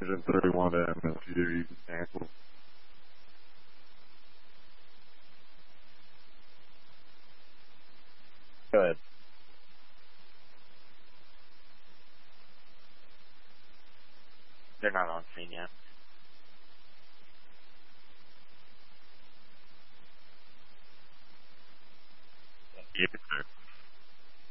Division 31 to MSU canceled. Good. They're not on scene yet. Yeah,